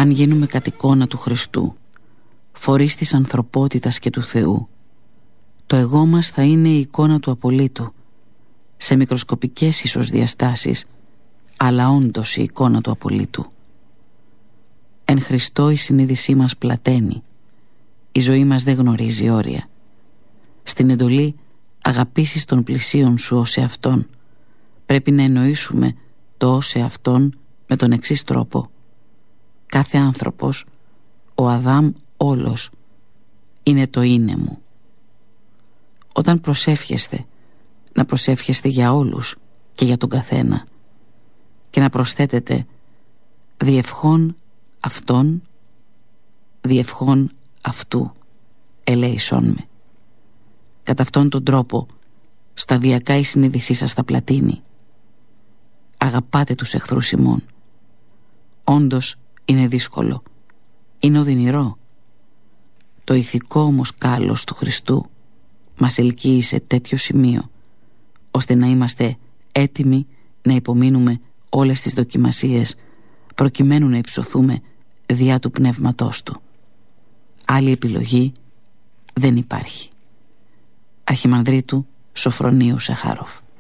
Αν γίνουμε κατ' εικόνα του Χριστού, φορείς της ανθρωπότητας και του Θεού, το εγώ μας θα είναι η εικόνα του απολύτου, σε μικροσκοπικές ίσως διαστάσεις, αλλά όντως η εικόνα του απολύτου. Εν Χριστώ η συνείδησή μας πλαταίνει, η ζωή μας δεν γνωρίζει όρια. Στην εντολή αγαπήσεις των πλησίων σου ως εαυτόν, πρέπει να εννοήσουμε το ως εαυτόν με τον εξής τρόπο. Κάθε άνθρωπος, ο Αδάμ όλος, είναι το είναι μου. Όταν προσεύχεστε, να προσεύχεστε για όλους και για τον καθένα, και να προσθέτετε διευχών αυτόν, διευχών αυτού, ελέησόν με. Κατά αυτόν τον τρόπο σταδιακά η συνείδησή σας θα πλατείνει. Αγαπάτε τους εχθρούς ημών. Όντως είναι δύσκολο, είναι οδυνηρό. Το ηθικό όμως κάλος του Χριστού μας ελκύει σε τέτοιο σημείο, ώστε να είμαστε έτοιμοι να υπομείνουμε όλες τις δοκιμασίες, προκειμένου να υψωθούμε διά του πνεύματός του. Άλλη επιλογή δεν υπάρχει. Αρχιμανδρίτου Σοφρονίου Σαχάροφ.